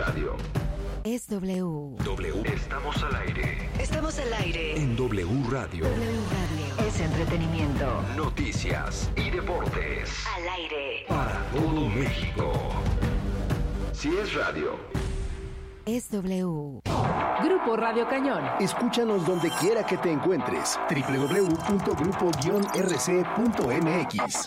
radio. Es W. Estamos al aire. Estamos al aire. En W Radio. W Radio. Es entretenimiento. Noticias y deportes. Al aire. Para todo México. Si es radio. Es W. Grupo Radio Cañón. Escúchanos donde quiera que te encuentres. www.grupo-rc.mx.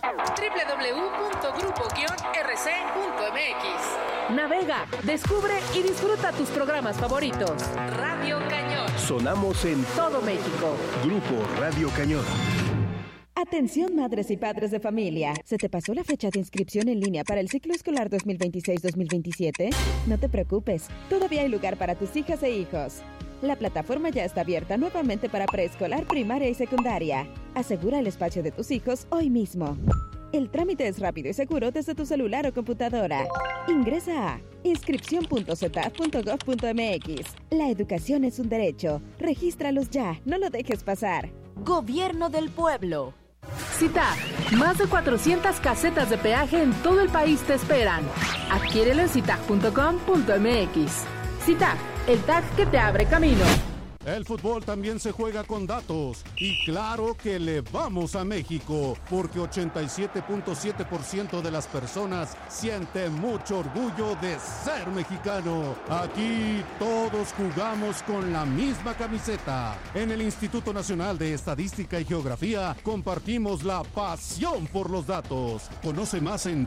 www.grupo-rc.mx. Navega, descubre y disfruta tus programas favoritos. Radio Cañón. Sonamos en Todo México. Grupo Radio Cañón. Atención madres y padres de familia. ¿Se te pasó la fecha de inscripción en línea para el ciclo escolar 2026-2027? No te preocupes, todavía hay lugar para tus hijas e hijos. La plataforma ya está abierta nuevamente para preescolar, primaria y secundaria. Asegura el espacio de tus hijos hoy mismo. El trámite es rápido y seguro desde tu celular o computadora. Ingresa a inscripción.cetap.gov.mx. La educación es un derecho. Regístralos ya, no lo dejes pasar. Gobierno del pueblo. CITAG, más de 400 casetas de peaje en todo el país te esperan. Adquiérelo en citag.com.mx. CITAG, el tag que te abre camino. El fútbol también se juega con datos y claro que le vamos a México porque 87.7% de las personas siente mucho orgullo de ser mexicano. Aquí todos jugamos con la misma camiseta. En el Instituto Nacional de Estadística y Geografía compartimos la pasión por los datos. Conoce más en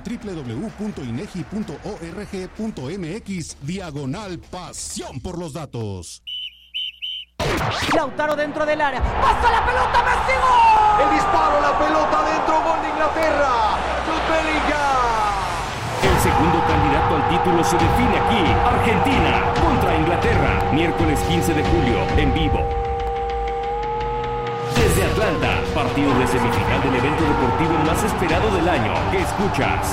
www.inegi.org.mx/pasión por los datos. Lautaro dentro del área. ¡Pasa la pelota, Messi! ¡Gol! El disparo, la pelota dentro, gol de Inglaterra. Jude Bellingham. El segundo candidato al título se define aquí. Argentina contra Inglaterra. Miércoles 15 de julio, en vivo. Desde Atlanta, partido de semifinal del evento deportivo más esperado del año. ¿Qué escuchas?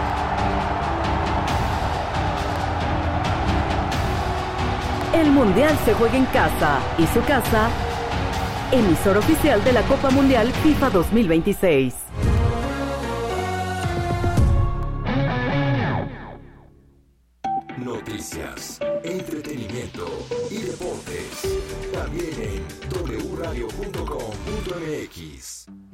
El Mundial se juega en casa y su casa, emisor oficial de la Copa Mundial FIFA 2026. Noticias, entretenimiento y deportes. También en wradio.com.mx.